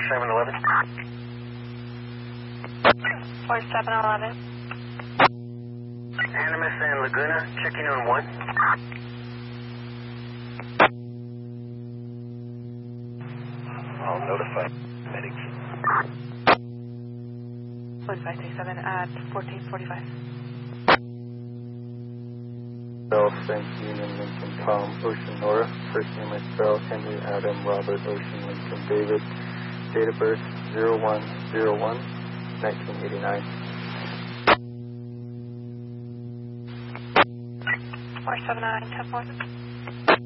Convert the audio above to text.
4711. 4711. Animus and Laguna, checking on 1. I'll notify medics. 4537 at 1445. Bell, Frank, Union, Lincoln, Tom, Ocean, Nora. First name is Bell, Henry, Adam, Robert, Ocean, Lincoln, David. Date of birth 01/01/1989. 479, 10-4.